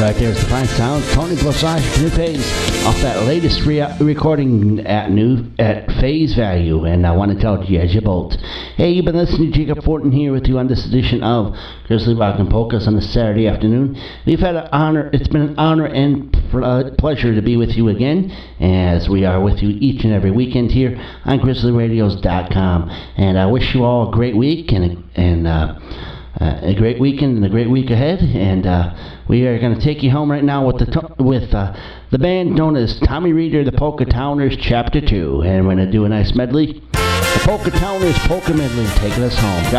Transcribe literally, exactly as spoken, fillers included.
Right there's the fine sound. Tony Blosage, New Phase, off that latest re- recording at New at Phase Value. And I want to tell you as you bolt. Hey, you've been listening to Jacob Fortin here with you on this edition of Grizzly Rock and Polkas on a Saturday afternoon. We've had an honor. It's been an honor and uh, pleasure to be with you again, as we are with you each and every weekend here on grizzly radios dot com. And I wish you all a great week and and. Uh, Uh, a great weekend and a great week ahead, and uh, we are going to take you home right now with the to- with uh, the band known as Tommy Reeder, the Polka Towners, Chapter Two, and we're going to do a nice medley. The Polka Towners Polka Medley, taking us home. God